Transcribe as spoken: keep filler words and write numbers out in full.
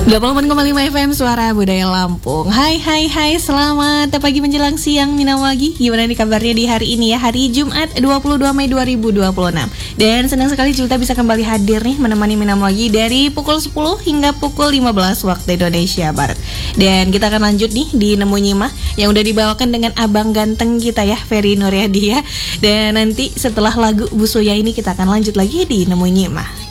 dua puluh empat koma lima F M Suara Budaya Lampung. Hai hai hai, selamat pagi menjelang siang Minawagi. Gimana nih kabarnya di hari ini ya? Hari Jumat dua puluh dua Mei dua ribu dua puluh enam. Dan senang sekali Julita bisa kembali hadir nih menemani Minawagi dari pukul sepuluh hingga pukul lima belas waktu Indonesia Barat. Dan kita akan lanjut nih di Nemu Nyimah yang udah dibawakan dengan abang ganteng kita ya, Ferry Nuryadi ya. Dan nanti setelah lagu Bu Suya ini kita akan lanjut lagi di Nemu Nyimah.